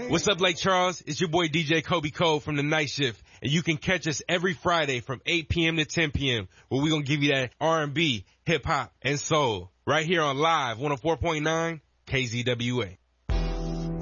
What's up, Lake Charles? It's your boy DJ Kobe Cole from The Night Shift, and you can catch us every Friday from 8 p.m. to 10 p.m. where we're going to give you that R&B, hip-hop, and soul right here on Live 104.9 KZWA.